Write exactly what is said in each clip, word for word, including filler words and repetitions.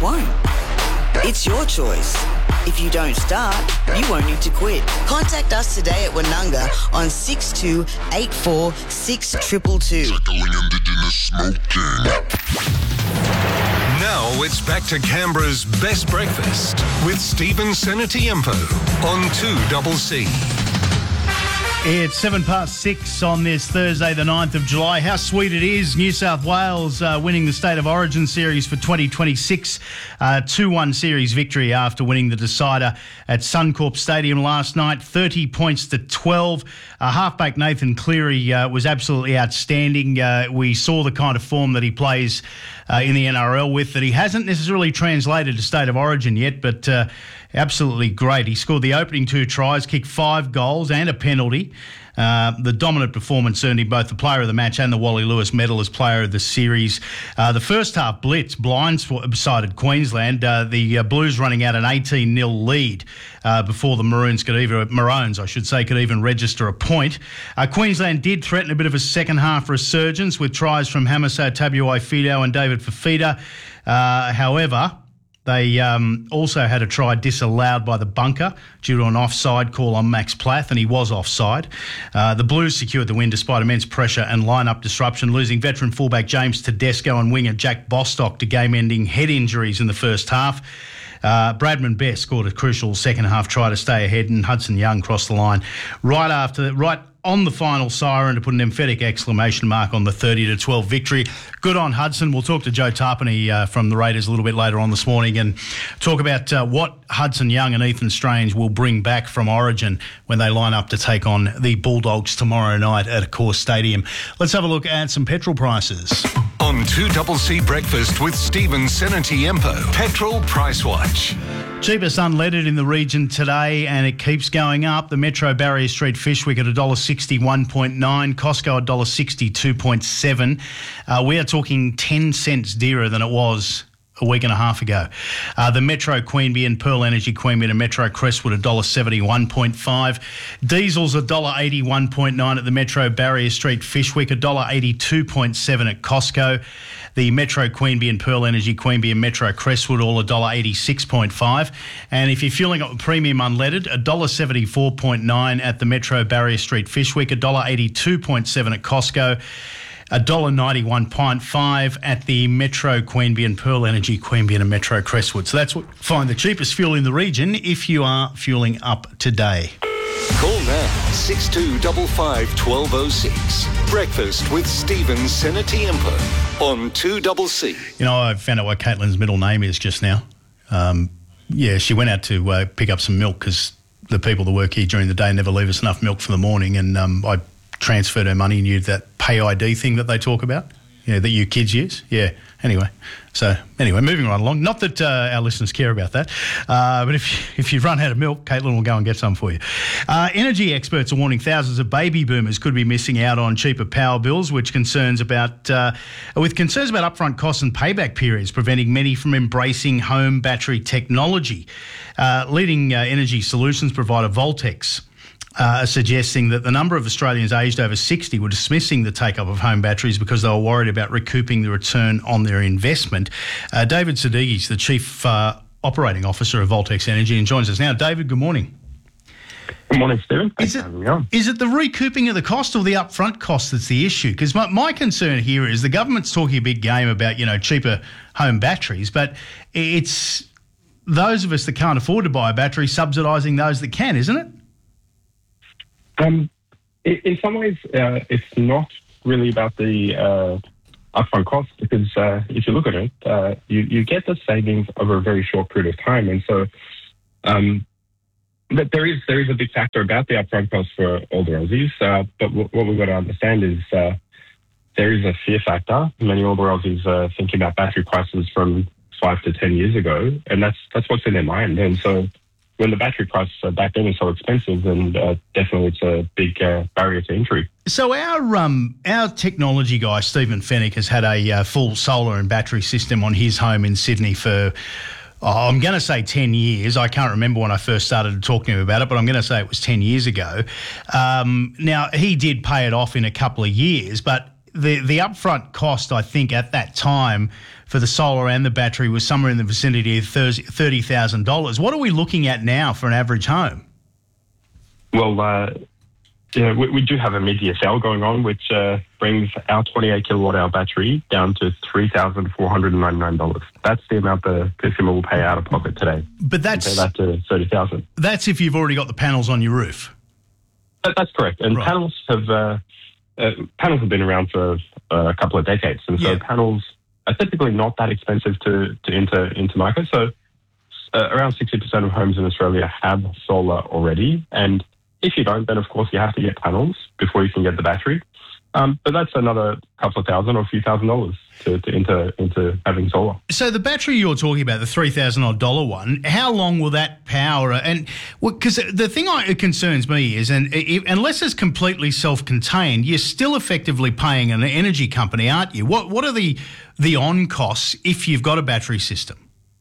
won't. It's your choice. If you don't start, you won't need to quit. Contact us today at Wanunga on six two eight four six two two two. Tackling Indigenous smoking. Now it's back to Canberra's Best Breakfast with Stephen Senatiempo on two C C. It's seven past six on this Thursday, the ninth of July. How sweet it is. New South Wales uh, winning the State of Origin series for twenty twenty-six. Uh, two one series victory after winning the decider at Suncorp Stadium last night. thirty points to twelve. Uh, halfback Nathan Cleary uh, was absolutely outstanding. Uh, we saw the kind of form that he plays uh, in the N R L with, that he hasn't necessarily translated to State of Origin yet, but uh, absolutely great. He scored the opening two tries, kicked five goals and a penalty. Uh, the dominant performance earned him both the Player of the Match and the Wally Lewis Medal as Player of the Series. Uh, the first half blitz blindsided Queensland. Uh, the uh, Blues running out an eighteen nil lead uh, before the Maroons could even, Maroons, I should say, could even register a point. Uh, Queensland did threaten a bit of a second half resurgence with tries from Hamiso Tabuai-Fidow and David Fafita. Uh, however, They um, also had a try disallowed by the bunker due to an offside call on Max Plath, and he was offside. Uh, the Blues secured the win despite immense pressure and line-up disruption, losing veteran fullback James Tedesco and winger Jack Bostock to game-ending head injuries in the first half. Uh, Bradman Best scored a crucial second-half try to stay ahead, and Hudson Young crossed the line right after right on the final siren to put an emphatic exclamation mark on the thirty to twelve victory. Good on Hudson. We'll talk to Joe Tarpany uh, from the Raiders a little bit later on this morning and talk about uh, what Hudson Young and Ethan Strange will bring back from Origin when they line up to take on the Bulldogs tomorrow night at Accor Stadium. Let's have a look at some petrol prices. On two C C Breakfast with Stephen Senatiempo. Petrol Price Watch. Cheapest unleaded in the region today, and it keeps going up. The Metro Barrier Street Fishwick at one dollar sixty-one point nine, Costco one dollar sixty-two point seven. Uh, we are talking ten cents dearer than it was a week and a half ago. Uh, the Metro Queanbeyan and Pearl Energy Queanbeyan and Metro Crestwood one dollar seventy-one point five. Diesel's one dollar eighty-one point nine at the Metro Barrier Street Fishwick, one dollar eighty-two point seven at Costco. The Metro Queanbeyan and Pearl Energy Queanbeyan Metro Crestwood all one dollar eighty-six point five. And if you're fueling up with premium unleaded, one dollar seventy-four point nine at the Metro Barrier Street Fishwick, one dollar eighty-two point seven at Costco, one dollar ninety-one point five at the Metro Queanbeyan, Pearl Energy Queanbeyan and Metro Crestwood. So that's what find the cheapest fuel in the region if you are fueling up today. Call now, six two five five, one two zero six. Breakfast with Stephen Senatiempo on two C C. You know, I found out what Caitlin's middle name is just now. Um, yeah, she went out to uh, pick up some milk because the people that work here during the day never leave us enough milk for the morning, and um, I transferred her money and used that pay I D thing that they talk about, yeah, that you kids use. Yeah, anyway. So, anyway, moving right along. Not that uh, our listeners care about that, uh, but if, if you run out of milk, Caitlin will go and get some for you. Uh, energy experts are warning thousands of baby boomers could be missing out on cheaper power bills, which concerns about, uh, with concerns about upfront costs and payback periods preventing many from embracing home battery technology. Uh, leading uh, energy solutions provider Voltex Uh, suggesting that the number of Australians aged over sixty were dismissing the take-up of home batteries because they were worried about recouping the return on their investment. Uh, David Siddiqui is the Chief uh, Operating Officer of Voltex Energy and joins us now. David, good morning. Good morning, Stephen. Thanks is, it, for having me on. Is it the recouping of the cost or the upfront cost that's the issue? Because my, my concern here is the government's talking a big game about, you know, cheaper home batteries, but it's those of us that can't afford to buy a battery subsidising those that can, isn't it? Um, in some ways, uh, it's not really about the uh, upfront cost because uh, if you look at it, uh, you, you get the savings over a very short period of time. And so um, but there is there is a big factor about the upfront cost for older Aussies. Uh, but w- what we've got to understand is uh, there is a fear factor. Many older Aussies are thinking about battery prices from five to ten years ago, and that's that's what's in their mind. And so when the battery price uh, back then is so expensive, then uh, definitely it's a big uh, barrier to entry. So our um, our technology guy, Stephen Fennick, has had a uh, full solar and battery system on his home in Sydney for, oh, I'm going to say ten years. I can't remember when I first started talking to him about it, but I'm going to say it was ten years ago. Um, now, he did pay it off in a couple of years, but the, the upfront cost, I think, at that time for the solar and the battery was somewhere in the vicinity of thirty thousand dollars. What are we looking at now for an average home? Well, uh, yeah, we, we do have a mid-year sale going on, which uh, brings our twenty-eight kilowatt hour battery down to three thousand four hundred ninety-nine dollars. That's the amount the consumer will pay out of pocket today. But that's Compare that to thirty thousand dollars. That's if you've already got the panels on your roof. That, that's correct. And Right. panels have uh, uh, panels have been around for uh, a couple of decades, and so Yeah. panels are typically not that expensive to to enter into market. So uh, around sixty percent of homes in Australia have solar already, and if you don't, then of course you have to get panels before you can get the battery. Um, but that's another couple of thousand or a few thousand dollars to, to enter into having solar. So the battery you're talking about, the three thousand odd dollar one, how long will that power? And because well, the thing I, it concerns me is, and if, unless it's completely self-contained, you're still effectively paying an energy company, aren't you? What what are the the on costs if you've got a battery system?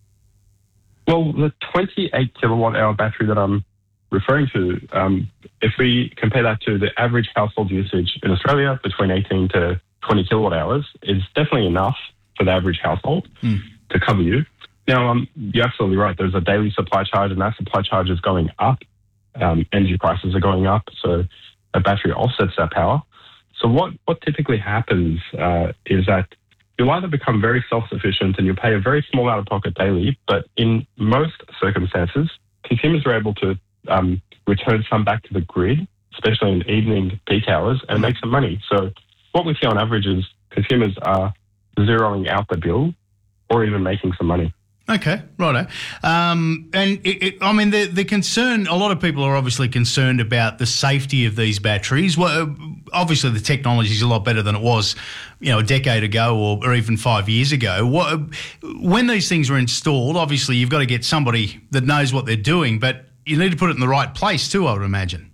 Well, the twenty-eight kilowatt hour battery that I'm referring to, um, if we compare that to the average household usage in Australia, between eighteen to twenty kilowatt hours, is definitely enough for the average household mm. to cover you. Now, um, you're absolutely right. There's a daily supply charge, and that supply charge is going up. Um, energy prices are going up, so a battery offsets that power. So what, what typically happens uh, is that you'll either become very self-sufficient and you'll pay a very small out-of-pocket daily, but in most circumstances, consumers are able to um, return some back to the grid, especially in evening peak hours, and make some money. So what we see on average is consumers are zeroing out the bill or even making some money. Okay, righto. Um, and it, it, I mean, the the concern, a lot of people are obviously concerned about the safety of these batteries. Well, obviously the technology is a lot better than it was, you know, a decade ago or, or even five years ago. What, when these things are installed, obviously you've got to get somebody that knows what they're doing, but you need to put it in the right place too, I would imagine.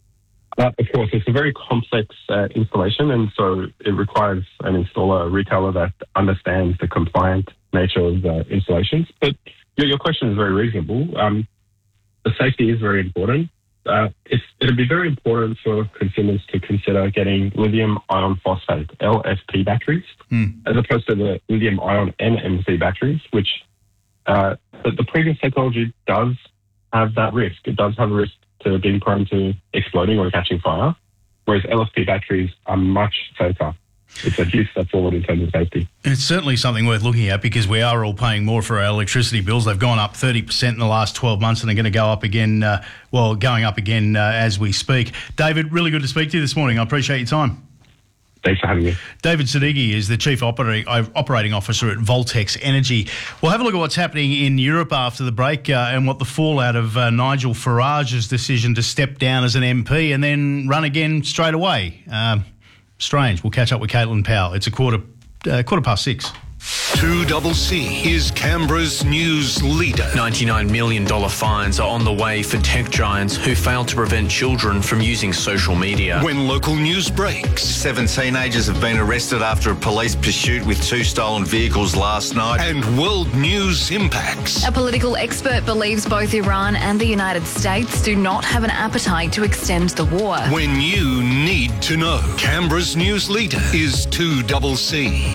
Uh, of course, it's a very complex uh, installation, and so it requires an installer, a retailer that understands the compliant nature of uh, installations. But your, your question is very reasonable. Um, the safety is very important. Uh, it's, it'll be very important for consumers to consider getting lithium iron phosphate, L F P batteries, mm. as opposed to the lithium ion N M C batteries, which uh, the, the previous technology does have that risk. It does have a risk to being prone to exploding or catching fire, whereas L F P batteries are much safer. It's a huge step forward in terms of safety. It's certainly something worth looking at because we are all paying more for our electricity bills. They've gone up thirty percent in the last twelve months and they're going to go up again, uh, well, going up again uh, as we speak. David, really good to speak to you this morning. I appreciate your time. Thanks for having me. David Sadeghi is the Chief Operating, Operating Officer at Voltex Energy. We'll have a look at what's happening in Europe after the break uh, and what the fallout of uh, Nigel Farage's decision to step down as an M P and then run again straight away. Um, strange. We'll catch up with Caitlin Powell. It's a quarter, uh, quarter past six. two C C is Canberra's news leader. ninety-nine million dollars fines are on the way for tech giants who failed to prevent children from using social media. When local news breaks. Seven teenagers have been arrested after a police pursuit with two stolen vehicles last night. And world news impacts. A political expert believes both Iran and the United States do not have an appetite to extend the war. When you need to know. Canberra's news leader is two C C.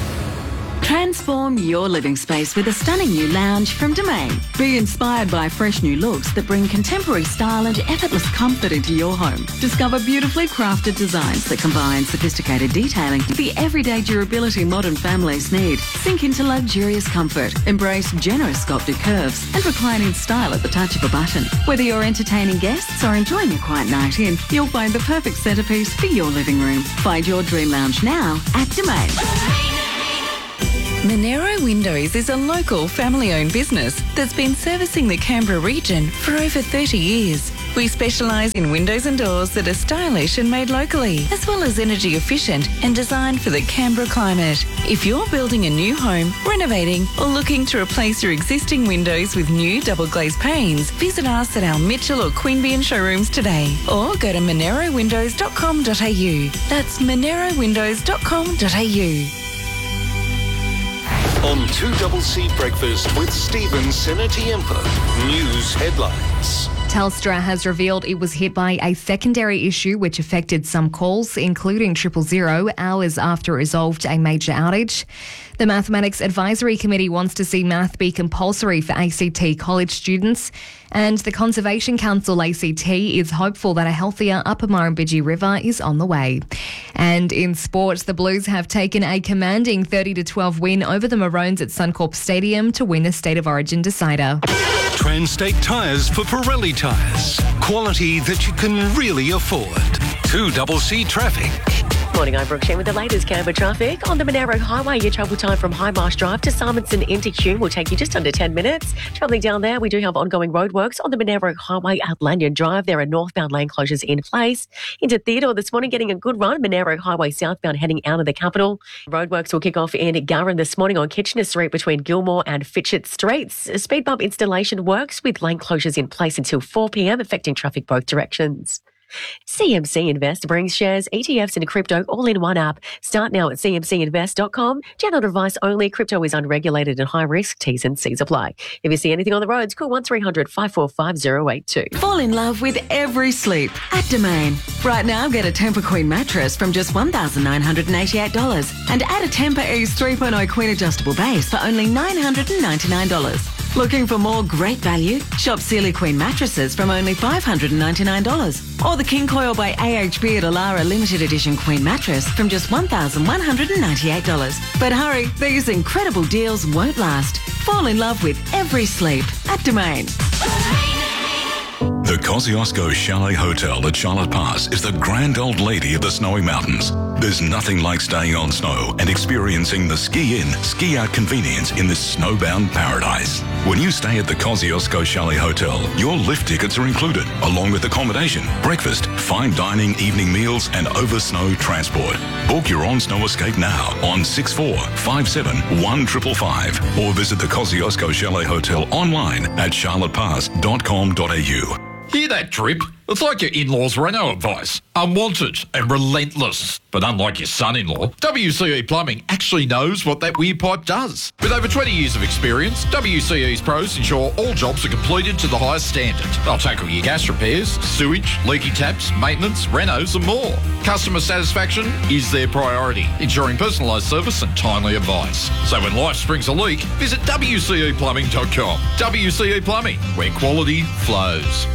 Transform your living space with a stunning new lounge from Domain. Be inspired by fresh new looks that bring contemporary style and effortless comfort into your home. Discover beautifully crafted designs that combine sophisticated detailing with the everyday durability modern families need. Sink into luxurious comfort. Embrace generous sculpted curves and reclining style at the touch of a button. Whether you're entertaining guests or enjoying a quiet night in, you'll find the perfect centerpiece for your living room. Find your dream lounge now at Domain. Monero Windows is a local family-owned business that's been servicing the Canberra region for over thirty years. We specialise in windows and doors that are stylish and made locally, as well as energy efficient and designed for the Canberra climate. If you're building a new home, renovating, or looking to replace your existing windows with new double glazed panes, visit us at our Mitchell or Queanbeyan showrooms today, or go to monero windows dot com dot a u. That's monero windows dot com dot a u. On two C C Breakfast with Stephen Senatiempo. News headlines. Telstra has revealed it was hit by a secondary issue which affected some calls, including triple zero, hours after it resolved a major outage. The Mathematics Advisory Committee wants to see math be compulsory for A C T college students, and the Conservation Council A C T is hopeful that a healthier Upper Murrumbidgee River is on the way. And in sport, the Blues have taken a commanding thirty to twelve win over the Maroons at Suncorp Stadium to win the State of Origin decider. Transtate Tyres for Pirelli tyres. Quality that you can really afford. two C C Traffic. Morning, I'm Brooke Shen with the latest Canberra traffic. On the Monaro Highway, your travel time from High Marsh Drive to Simonson into Hume will take you just under ten minutes. Travelling down there, we do have ongoing roadworks on the Monaro Highway at Lanyon Drive. There are northbound lane closures in place. Into Theodore this morning, getting a good run. Monaro Highway southbound heading out of the capital. Roadworks will kick off in Garran this morning on Kitchener Street between Gilmore and Fitchett Streets. Speed bump installation works with lane closures in place until four p.m, affecting traffic both directions. C M C Invest brings shares, E T Fs and crypto all in one app. Start now at c m c invest dot com. General advice only. Crypto is unregulated and high risk. T's and C's apply. If you see anything on the roads, call one three hundred five four five zero eight two. Fall in love with every sleep at Domain. Right now, get a Tempur Queen mattress from just one thousand nine hundred eighty-eight dollars and add a Tempur Ease three point oh Queen adjustable base for only nine hundred ninety-nine dollars. Looking for more great value? Shop Sealy Queen mattresses from only five hundred ninety-nine dollars. Or the King Coil by A H B at Alara limited edition Queen mattress from just one thousand one hundred ninety-eight dollars. But hurry, these incredible deals won't last. Fall in love with every sleep at Domain. The Kosciuszko Chalet Hotel at Charlotte Pass is the grand old lady of the Snowy Mountains. There's nothing like staying on snow and experiencing the ski-in, ski-out convenience in this snowbound paradise. When you stay at the Kosciuszko Chalet Hotel, your lift tickets are included, along with accommodation, breakfast, fine dining, evening meals, and over-snow transport. Book your on-snow escape now on six four five seven one five five five or visit the Kosciuszko Chalet Hotel online at charlotte pass dot com dot a u. Hear that drip? It's like your in-laws' Renault advice. Unwanted and relentless. But unlike your son-in-law, W C E Plumbing actually knows what that weird pipe does. With over twenty years of experience, W C E's pros ensure all jobs are completed to the highest standard. They'll tackle your gas repairs, sewage, leaky taps, maintenance, renos and more. Customer satisfaction is their priority, ensuring personalised service and timely advice. So when life springs a leak, visit w c e plumbing dot com. W C E Plumbing, where quality flows.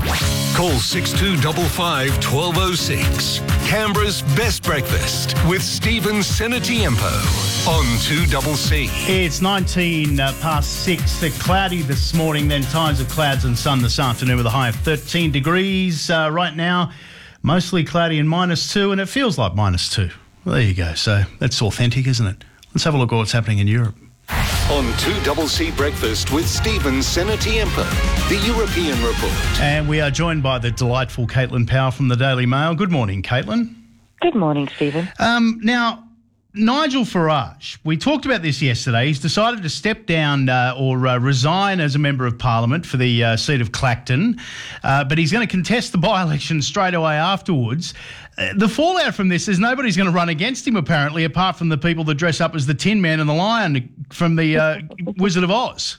Call six two five five one two oh six. Canberra's best breakfast with Stephen Senatiempo on two C C. It's nineteen uh, past six. Uh, cloudy this morning, then times of clouds and sun this afternoon with a high of thirteen degrees. Uh, right now, mostly cloudy and minus two, and it feels like minus two. Well, there you go. So that's authentic, isn't it? Let's have a look at what's happening in Europe. On two C C Breakfast with Stephen Senatiempo, the European Report. And we are joined by the delightful Caitlin Powell from the Daily Mail. Good morning, Caitlin. Good morning, Stephen. Um, now, Nigel Farage, we talked about this yesterday. He's decided to step down uh, or uh, resign as a Member of Parliament for the uh, seat of Clacton, uh, but he's going to contest the by-election straight away afterwards. Uh, the fallout from this is nobody's going to run against him, apparently, apart from the people that dress up as the Tin Man and the Lion from the uh, Wizard of Oz.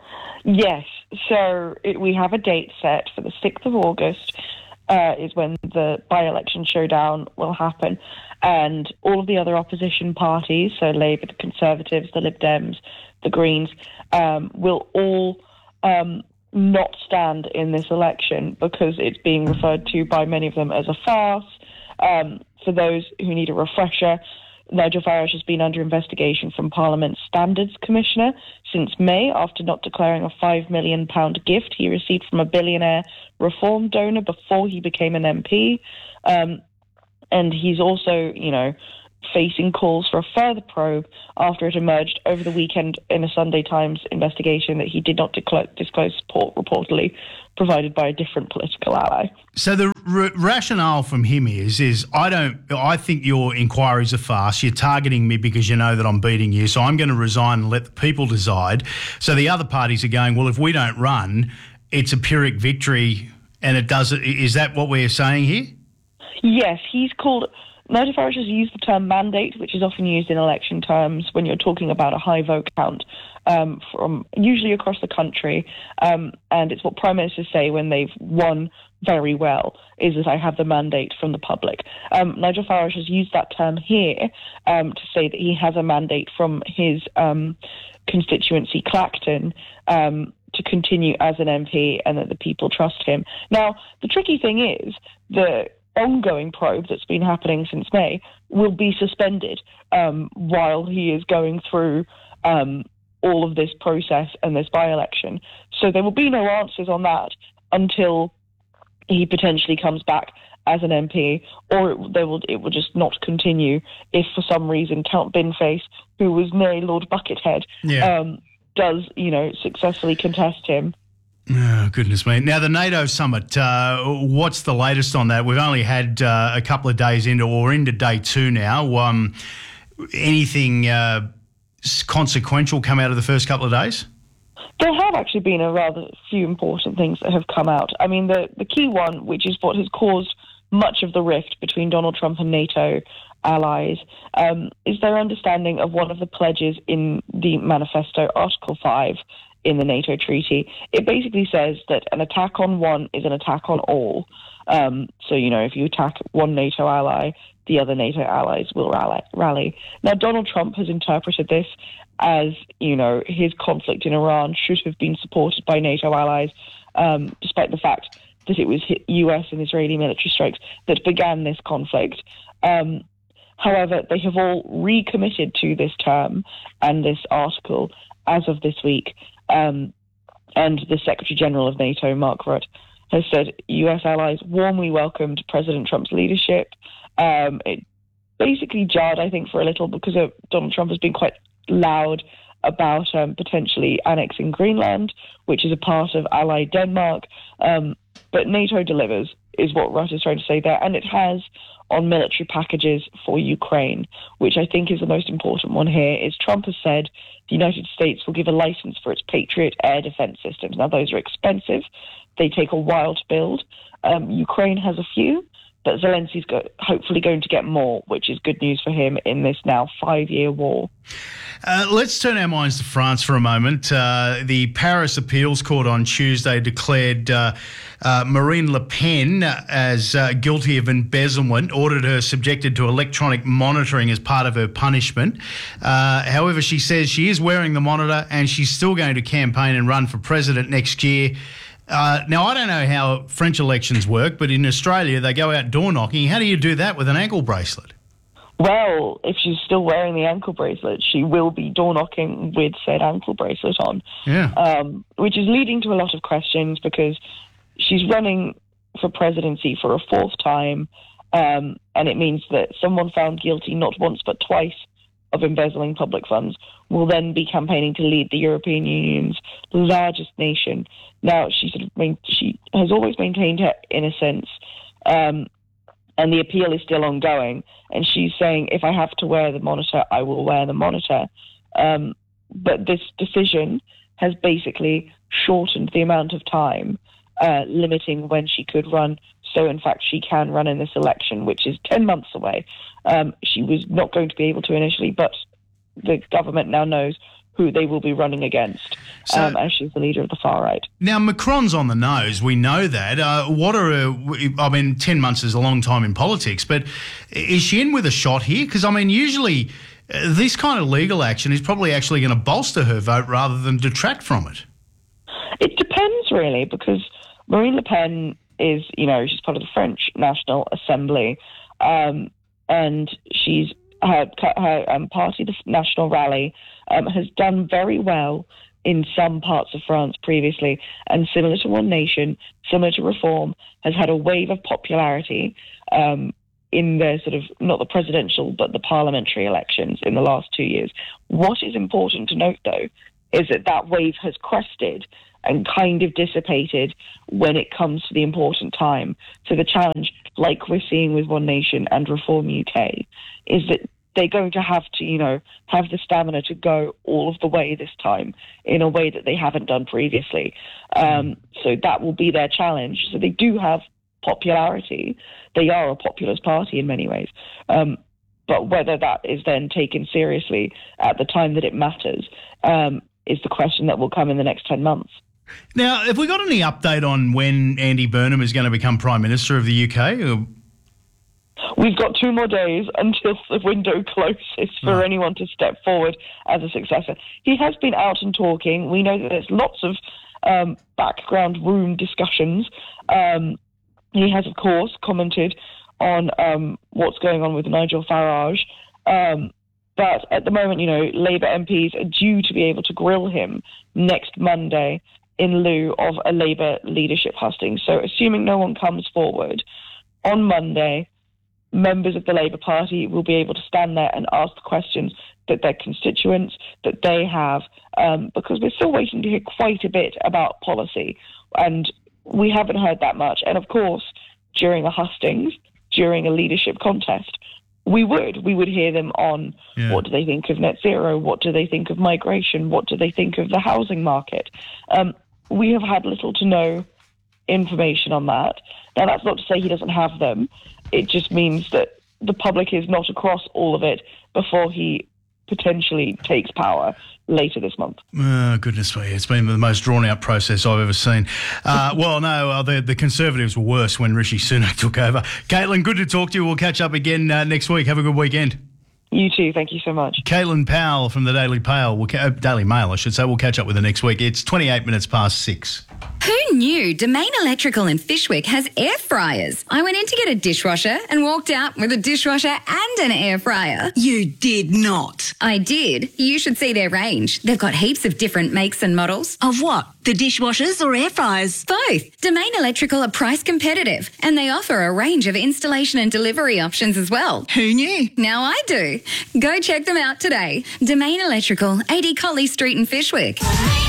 Yes, so it, we have a date set for the sixth of August uh, is when the by-election showdown will happen. And all of the other opposition parties, so Labour, the Conservatives, the Lib Dems, the Greens, um, will all um, not stand in this election because it's being referred to by many of them as a farce. Um, for those who need a refresher, Nigel Farage has been under investigation from Parliament's Standards Commissioner since May after not declaring a five million pounds gift he received from a billionaire reform donor before he became an M P. Um, And he's also, you know, facing calls for a further probe after it emerged over the weekend in a Sunday Times investigation that he did not declare, disclose support reportedly provided by a different political ally. So the r- rationale from him is, is I don't, I think your inquiries are farce. You're targeting me because you know that I'm beating you, so I'm going to resign and let the people decide. So the other parties are going, well, if we don't run, it's a Pyrrhic victory, and it does. Is that what we're saying here? Yes, he's called... Nigel Farage has used the term mandate, which is often used in election terms when you're talking about a high vote count. um, from usually across the country, um, and it's what prime ministers say when they've won very well, is that I have the mandate from the public. Um, Nigel Farage has used that term here um, to say that he has a mandate from his um, constituency, Clacton, um, to continue as an M P, and that the people trust him. Now, the tricky thing is the ongoing probe that's been happening since May will be suspended um, while he is going through um, all of this process and this by-election. So there will be no answers on that until he potentially comes back as an M P, or it, they will, it will just not continue if for some reason Count Binface, who was nearly Lord Buckethead, Yeah. um, does, you know, successfully contest him. Oh, goodness me. Now, the NATO summit, uh, what's the latest on that? We've only had uh, a couple of days into, or into day two now. Um, anything uh, consequential come out of the first couple of days? There have actually been a rather few important things that have come out. I mean, the, the key one, which is what has caused much of the rift between Donald Trump and NATO allies, um, is their understanding of one of the pledges in the manifesto, Article five, in the NATO treaty. It basically says that an attack on one is an attack on all. Um, so, you know, if you attack one NATO ally, the other NATO allies will rally. rally. Now, Donald Trump has interpreted this as, you know, his conflict in Iran should have been supported by NATO allies, um, despite the fact that it was U S and Israeli military strikes that began this conflict. Um, however, they have all recommitted to this term and this article as of this week. Um, and the Secretary General of NATO, Mark Rutte, has said U S allies warmly welcomed President Trump's leadership. Um, it basically jarred, I think, for a little because of Donald Trump has been quite loud about um, potentially annexing Greenland, which is a part of allied Denmark. Um, but NATO delivers, is what Rutte is trying to say there, and it has on military packages for Ukraine, which I think is the most important one here, is Trump has said the United States will give a license for its Patriot air defense systems. Now, those are expensive. They take a while to build. Um, Ukraine has a few, but Zelensky's go- hopefully going to get more, which is good news for him in this now five-year war. Uh, let's turn our minds to France for a moment. Uh, the Paris Appeals Court on Tuesday declared uh, uh, Marine Le Pen as uh, guilty of embezzlement, ordered her subjected to electronic monitoring as part of her punishment. Uh, however, she says she is wearing the monitor and she's still going to campaign and run for president next year. Uh, now, I don't know how French elections work, but in Australia, they go out door knocking. How do you do that with an ankle bracelet? Well, if she's still wearing the ankle bracelet, she will be door knocking with said ankle bracelet on. Yeah. Um, which is leading to a lot of questions because she's running for presidency for a fourth time, um, and it means that someone found guilty not once but twice of embezzling public funds will then be campaigning to lead the European Union's largest nation. Now, she sort of main, she has always maintained her innocence, um, and the appeal is still ongoing. And she's saying, if I have to wear the monitor, I will wear the monitor. Um, but this decision has basically shortened the amount of time, uh, limiting when she could run. So, in fact, she can run in this election, which is ten months away. Um, she was not going to be able to initially, but the government now knows who they will be running against, So- um, as she's the leader of the far right. Now, Macron's on the nose. We know that. Uh, what are her, I mean, ten months is a long time in politics, but is she in with a shot here? Because, I mean, usually uh, this kind of legal action is probably actually going to bolster her vote rather than detract from it. It depends, really, because Marine Le Pen is, you know, she's part of the French National Assembly, um, and she's her, her um, party, the National Rally, um, has done very well in some parts of France previously, and similar to One Nation, similar to Reform, has had a wave of popularity um, in the sort of, not the presidential, but the parliamentary elections in the last two years. What is important to note, though, is that that wave has crested and kind of dissipated when it comes to the important time. So the challenge, like we're seeing with One Nation and Reform U K, is that they're going to have to, you know, have the stamina to go all of the way this time in a way that they haven't done previously. Um, so that will be their challenge. So they do have popularity. They are a populist party in many ways. Um, but whether that is then taken seriously at the time that it matters um, is the question that will come in the next ten months. Now, have we got any update on when Andy Burnham is going to become Prime Minister of the U K? Or... We've got two more days until the window closes for Right. anyone to step forward as a successor. He has been out and talking. We know that there's lots of um, background room discussions. Um, he has, of course, commented on um, what's going on with Nigel Farage. Um, but at the moment, you know, Labour M Ps are due to be able to grill him next Monday in lieu of a Labour leadership hustings. So assuming no one comes forward, on Monday, members of the Labour Party will be able to stand there and ask the questions that their constituents, that they have, um, because we're still waiting to hear quite a bit about policy, and we haven't heard that much. And of course, during a hustings, during a leadership contest, we would. We would hear them on Yeah. what do they think of net zero, what do they think of migration, what do they think of the housing market. Um, we have had little to no information on that. Now, that's not to say he doesn't have them. It just means that the public is not across all of it before he potentially takes power later this month. Oh, goodness me. It's been the most drawn-out process I've ever seen. Uh, well, no, uh, the, the Conservatives were worse when Rishi Sunak took over. Caitlin, good to talk to you. We'll catch up again uh, next week. Have a good weekend. You too. Thank you so much. Caitlin Powell from the Daily Mail, we'll ca- uh, Daily Mail, I should say. We'll catch up with her next week. It's twenty-eight minutes past six. Who knew Domain Electrical in Fishwick has air fryers? I went in to get a dishwasher and walked out with a dishwasher and an air fryer. You did not. I did. You should see their range. They've got heaps of different makes and models. Of what? The dishwashers or air fryers? Both. Domain Electrical are price competitive and they offer a range of installation and delivery options as well. Who knew? Now I do. Go check them out today. Domain Electrical, eighty Colley Street in Fishwick.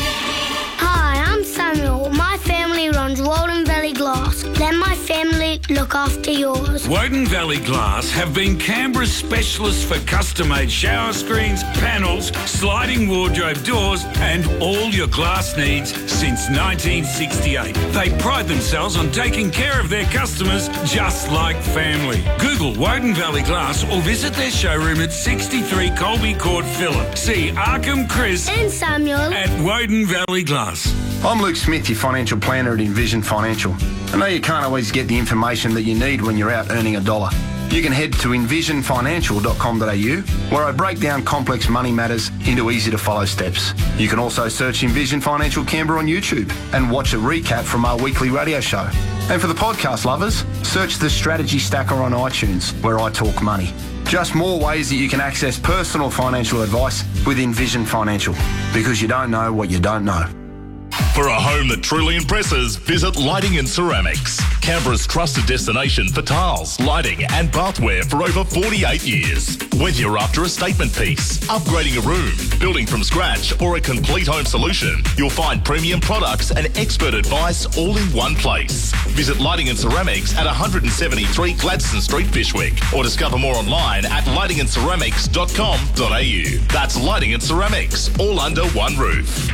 Hi, I'm Samuel. My family runs Walden Valley Glass. Let my family look after yours. Woden Valley Glass have been Canberra's specialists for custom-made shower screens, panels, sliding wardrobe doors and all your glass needs since nineteen sixty-eight. They pride themselves on taking care of their customers just like family. Google Woden Valley Glass or visit their showroom at sixty-three Colby Court, Phillip. See Arkham Chris and Samuel at Woden Valley Glass. I'm Luke Smith, your financial planner at Envision Financial. I know you can't always get the information that you need when you're out earning a dollar. You can head to envision financial dot com dot a u, where I break down complex money matters into easy-to-follow steps. You can also search Envision Financial Canberra on YouTube and watch a recap from our weekly radio show. And for the podcast lovers, search the Strategy Stacker on iTunes, where I talk money. Just more ways that you can access personal financial advice with Envision Financial, because you don't know what you don't know. For a home that truly impresses, visit Lighting and Ceramics, Canberra's trusted destination for tiles, lighting and bathware for over forty-eight years. Whether you're after a statement piece, upgrading a room, building from scratch or a complete home solution, you'll find premium products and expert advice all in one place. Visit Lighting and Ceramics at one seventy-three Gladstone Street, Fishwick, or discover more online at lighting and ceramics dot com dot a u. That's Lighting and Ceramics, all under one roof.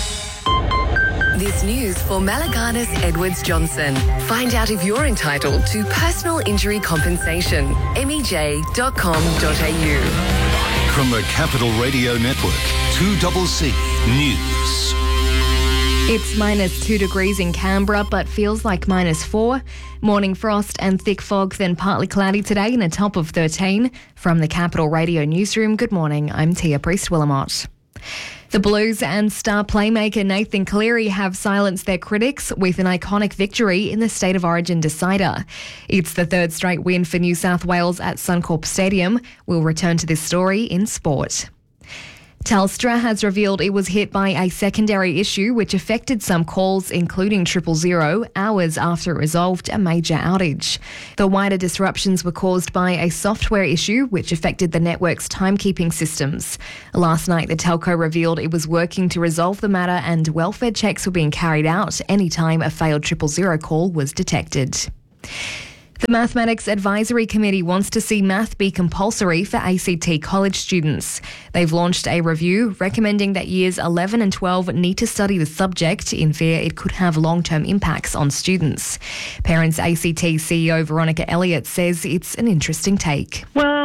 This news for Malaganas Edwards Johnson. Find out if you're entitled to personal injury compensation. m e j dot com dot a u. From the Capital Radio Network, two C C News. It's minus two degrees in Canberra, but feels like minus four. Morning frost and thick fog, then partly cloudy today and a top of thirteen. From the Capital Radio Newsroom, good morning. I'm Tia Priest-Willamott. The Blues and star playmaker Nathan Cleary have silenced their critics with an iconic victory in the State of Origin decider. It's the third straight win for New South Wales at Suncorp Stadium. We'll return to this story in sport. Telstra has revealed it was hit by a secondary issue which affected some calls, including triple zero, hours after it resolved a major outage. The wider disruptions were caused by a software issue which affected the network's timekeeping systems. Last night, the telco revealed it was working to resolve the matter and welfare checks were being carried out anytime a failed triple zero call was detected. The Mathematics Advisory Committee wants to see math be compulsory for A C T college students. They've launched a review recommending that years eleven and twelve need to study the subject in fear it could have long-term impacts on students. Parents A C T C E O Veronica Elliott says it's an interesting take. Well,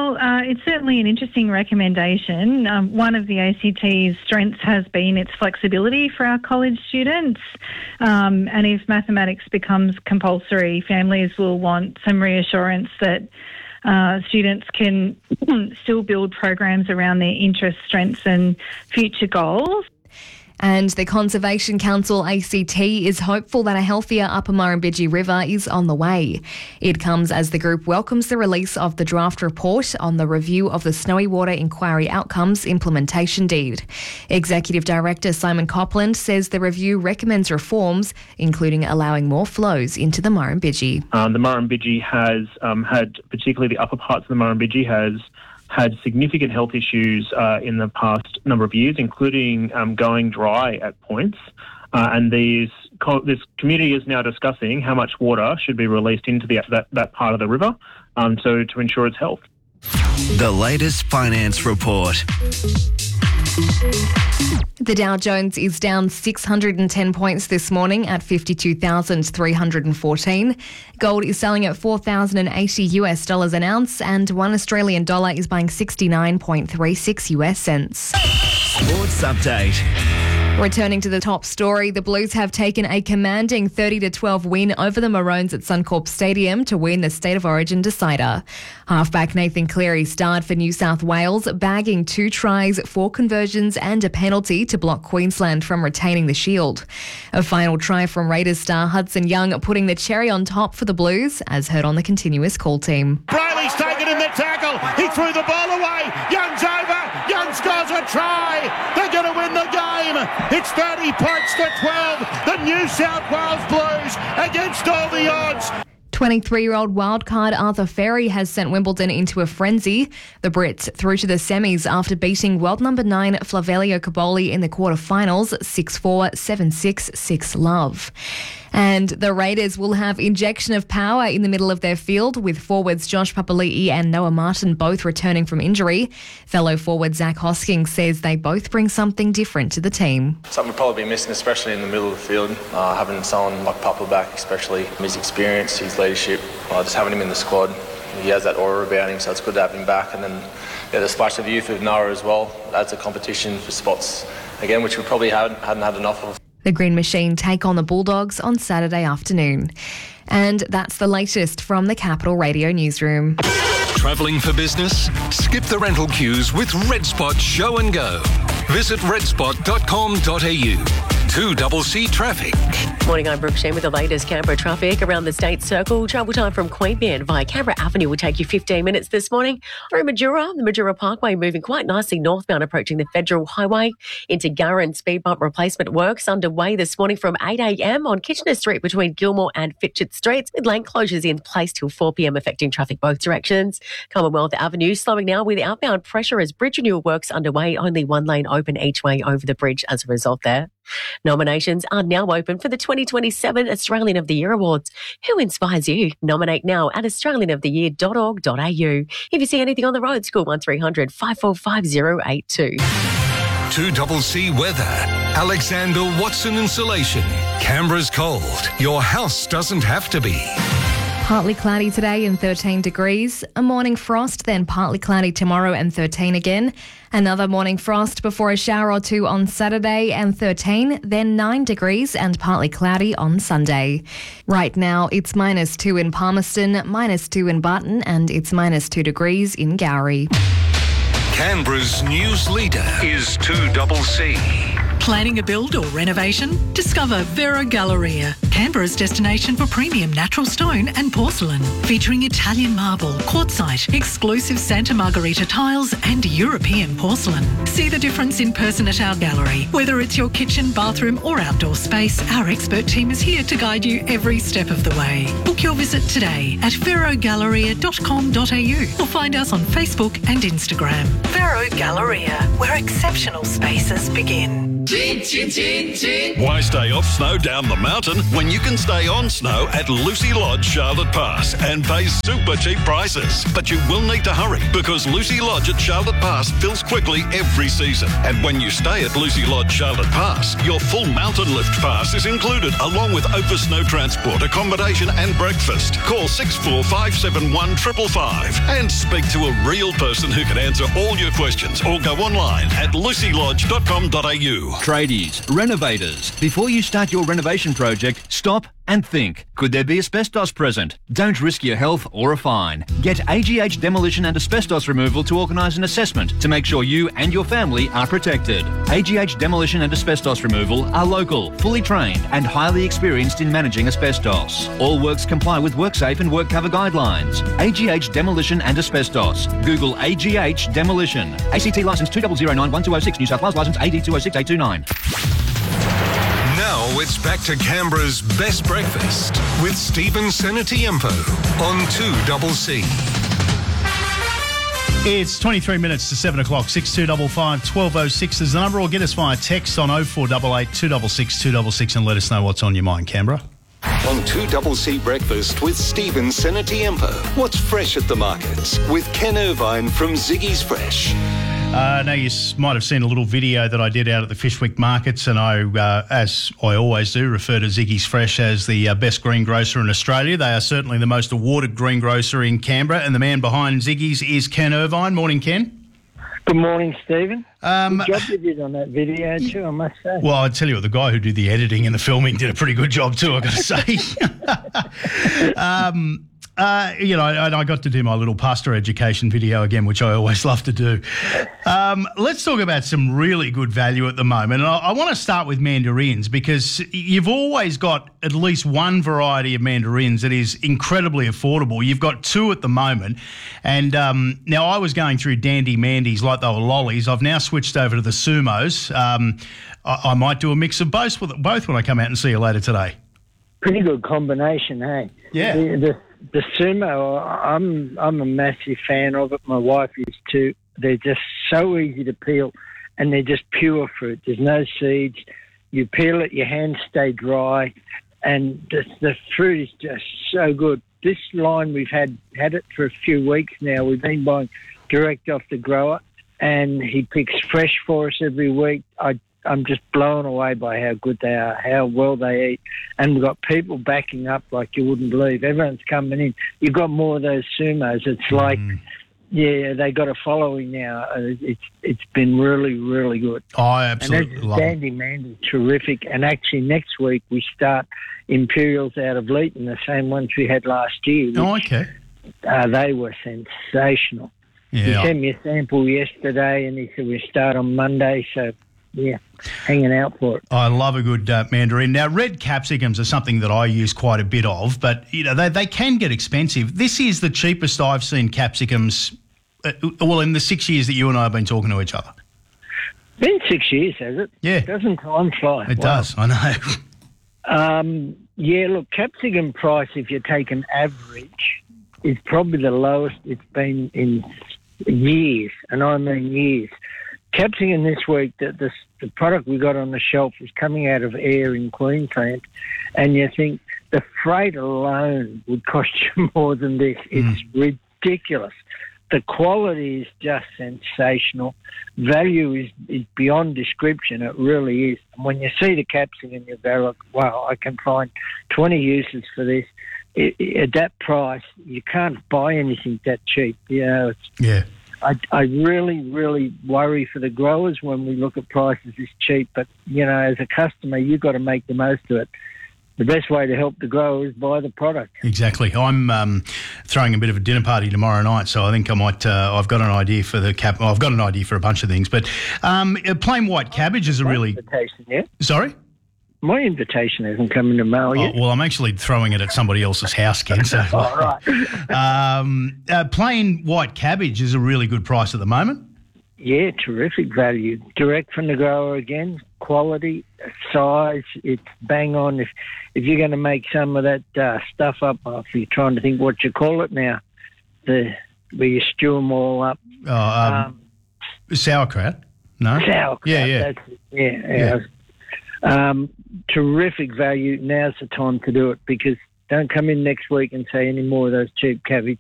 Well, uh, it's certainly an interesting recommendation. Um, one of the A C T's strengths has been its flexibility for our college students. Um, and if mathematics becomes compulsory, families will want some reassurance that uh, students can still build programs around their interests, strengths and future goals. And the Conservation Council A C T is hopeful that a healthier Upper Murrumbidgee River is on the way. It comes as the group welcomes the release of the draft report on the review of the Snowy Water Inquiry Outcomes Implementation Deed. Executive Director Simon Copland says the review recommends reforms, including allowing more flows into the Murrumbidgee. Um, the Murrumbidgee has um, had, particularly the upper parts of the Murrumbidgee, has had significant health issues uh, in the past number of years, including um, going dry at points. Uh, and these co- this community is now discussing how much water should be released into the, that, that part of the river um, so to ensure its health. The latest finance report. The Dow Jones is down six hundred ten points this morning at fifty-two thousand three hundred fourteen. Gold is selling at four thousand eighty US dollars an ounce, and one Australian dollar is buying sixty-nine point three six US cents. Sports update. Returning to the top story, the Blues have taken a commanding thirty to twelve win over the Maroons at Suncorp Stadium to win the State of Origin decider. Halfback Nathan Cleary starred for New South Wales, bagging two tries, four conversions and a penalty to block Queensland from retaining the shield. A final try from Raiders star Hudson Young putting the cherry on top for the Blues, as heard on the continuous call team. Brayley's taken in the tackle. He threw the ball away. Young's over. Young scores a try. They're going to win the game. It's thirty points to twelve. The New South Wales Blues against all the odds. twenty-three-year-old wildcard Arthur Ferry has sent Wimbledon into a frenzy. The Brits through to the semis after beating world number nine Flavelio Caboli in the quarterfinals six four, seven six, six love. And the Raiders will have injection of power in the middle of their field, with forwards Josh Papali'i and Noah Martin both returning from injury. Fellow forward Zach Hosking says they both bring something different to the team. Something we'll probably be missing, especially in the middle of the field. Uh, having someone like Papa back, especially his experience, his leadership, uh, just having him in the squad. He has that aura about him, so it's good to have him back. And then yeah, the splash of youth with Noah as well adds a competition for spots again, which we probably hadn't, hadn't had enough of. The Green Machine take on the Bulldogs on Saturday afternoon. And that's the latest from the Capital Radio newsroom. Travelling for business? Skip the rental queues with RedSpot Show and Go. Visit red spot dot com dot a u. two C C Traffic. Morning, I'm Brooke Sheen with the latest Canberra traffic around the State Circle. Travel time from Queanbeyan via Canberra Avenue will take you fifteen minutes this morning. Through Majura, the Majura Parkway moving quite nicely northbound, approaching the Federal Highway into Garran. Speed bump replacement works underway this morning from eight a m on Kitchener Street between Gilmore and Fitchett Streets, with lane closures in place till four p m affecting traffic both directions. Commonwealth Avenue slowing now with outbound pressure as bridge renewal works underway. Only one lane open each way over the bridge as a result there. Nominations are now open for the twenty twenty-seven Australian of the Year Awards. Who inspires you? Nominate now at australian of the year dot org dot a u. If you see anything on the road, call one three hundred, five four five, zero eight two. two C C Weather. Alexander Watson Insulation. Canberra's cold. Your house doesn't have to be. Partly cloudy today and thirteen degrees. A morning frost, then partly cloudy tomorrow and thirteen again. Another morning frost before a shower or two on Saturday and thirteen, then nine degrees and partly cloudy on Sunday. Right now, it's minus two in Palmerston, minus two in Barton, and it's minus two degrees in Gowrie. Canberra's news leader is two C C. Planning a build or renovation? Discover Vero Galleria, Canberra's destination for premium natural stone and porcelain, featuring Italian marble, quartzite, exclusive Santa Margherita tiles and European porcelain. See the difference in person at our gallery. Whether it's your kitchen, bathroom or outdoor space, our expert team is here to guide you every step of the way. Book your visit today at vero galleria dot com dot a u or find us on Facebook and Instagram. Vero Galleria, where exceptional spaces begin. Chin, chin, chin, chin. Why stay off snow down the mountain when you can stay on snow at Lucy Lodge, Charlotte Pass and pay super cheap prices? But you will need to hurry because Lucy Lodge at Charlotte Pass fills quickly every season. And when you stay at Lucy Lodge, Charlotte Pass, your full mountain lift pass is included along with over snow transport, accommodation and breakfast. Call six four five seven one five five five and speak to a real person who can answer all your questions or go online at lucy lodge dot com dot a u. Tradies, renovators, before you start your renovation project, stop and think. Could there be asbestos present? Don't risk your health or a fine. Get A G H Demolition and Asbestos Removal to organise an assessment to make sure you and your family are protected. A G H Demolition and Asbestos Removal are local, fully trained and highly experienced in managing asbestos. All works comply with WorkSafe and WorkCover guidelines. A G H Demolition and Asbestos. Google A G H Demolition. A C T licence two zero zero nine one two zero six, New South Wales licence A D two zero six eight two nine. Now it's back to Canberra's Best Breakfast with Stephen Senatiempo on two C C. It's twenty-three minutes to seven o'clock, six two five five, one two zero six is the number, or get us via text on oh four eight eight, two six six, two six six and let us know what's on your mind, Canberra. On two C C Breakfast with Stephen Senatiempo. What's fresh at the markets with Ken Irvine from Ziggy's Fresh. Uh, now, you might have seen a little video that I did out at the Fishwick markets, and I, uh, as I always do, refer to Ziggy's Fresh as the uh, best greengrocer in Australia. They are certainly the most awarded greengrocer in Canberra, and the man behind Ziggy's is Ken Irvine. Morning, Ken. Good morning, Stephen. Um, good job you did on that video too, I must say. Well, I tell you what, the guy who did the editing and the filming did a pretty good job too, I've got to say. um, Uh, you know, and I got to do my little pasta education video again, which I always love to do. Um, let's talk about some really good value at the moment. And I, I want to start with mandarins because you've always got at least one variety of mandarins that is incredibly affordable. You've got two at the moment. And um, now I was going through Dandy Mandies like they were lollies. I've now switched over to the Sumos. Um, I, I might do a mix of both, with both when I come out and see you later today. Pretty good combination, hey? Yeah. The, the, the Sumo, I'm I'm a massive fan of it. My wife is too. They're just so easy to peel, and they're just pure fruit. There's no seeds. You peel it, your hands stay dry, and the, the fruit is just so good. This line, we've had, had it for a few weeks now. We've been buying direct off the grower, and he picks fresh for us every week. I I'm just blown away by how good they are, how well they eat. And we've got people backing up like you wouldn't believe. Everyone's coming in. You've got more of those Sumos. It's like, mm. yeah, they got a following now. It's It's been really, really good. I absolutely and love it. Dandy Mandy, terrific. And actually next week we start Imperials out of Leeton, the same ones we had last year. Which, oh, okay. Uh, they were sensational. Yeah. He sent me a sample yesterday and he said we start on Monday, so... yeah, hanging out for it. I love a good uh, mandarin. Now, red capsicums are something that I use quite a bit of, but you know they, they can get expensive. This is the cheapest I've seen capsicums, uh, well, in the six years that you and I have been talking to each other. Been six years, has it? Yeah. Doesn't time fly? It wow. does, I know. um, yeah, look, capsicum price, if you take an average, is probably the lowest it's been in years, and I mean years. Capsicum this week, the, the, the product we got on the shelf is coming out of Ayr in Queensland, and you think the freight alone would cost you more than this. It's mm. ridiculous. The quality is just sensational. Value is, is beyond description. It really is. And when you see the capsicum, you go, look, wow, I can find twenty uses for this. It, it, at that price, you can't buy anything that cheap. You know, it's, yeah. I, I really, really worry for the growers when we look at prices this cheap. But, you know, as a customer, you've got to make the most of it. The best way to help the grower is buy the product. Exactly. I'm um, throwing a bit of a dinner party tomorrow night, so I think I might. Uh, I've got an idea for the cap. I've got an idea for a bunch of things, but um, plain white cabbage is a really. Invitation, yeah. Sorry. My invitation hasn't come in the mail yet. Oh, well, I'm actually throwing it at somebody else's house, Ken. So, all right. um, uh, plain white cabbage is a really good price at the moment. Yeah, terrific value. Direct from the grower again, quality, size, it's bang on. If if you're going to make some of that uh, stuff up, if you're trying to think what you call it now, the where you stew them all up. Oh, um, um, sauerkraut. No? Sauerkraut. Yeah, yeah. That's it. Yeah, yeah. Um, terrific value. Now's the time to do it because don't come in next week and say any more of those cheap cabbage.